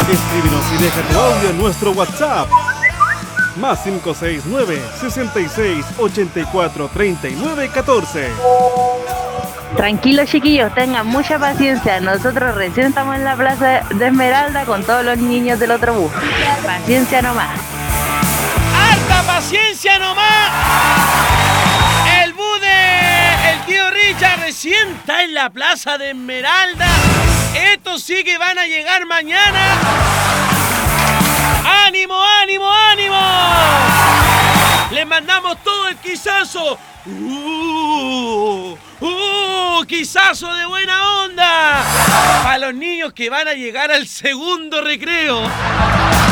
Escríbenos y deja tu audio en nuestro WhatsApp. Más 569-66-84-39-14. Tranquilos, chiquillos, tengan mucha paciencia. Nosotros recién estamos en la plaza de Esmeralda con todos los niños del otro bus. Paciencia nomás. ¡Harta paciencia nomás! El bus de el tío Richard recién está en la plaza de Esmeralda. Estos sí que van a llegar mañana. ¡Ánimo, ánimo, ánimo! Les mandamos todo el quizazo. ¡Quizazo de buena onda! Para los niños que van a llegar al segundo recreo.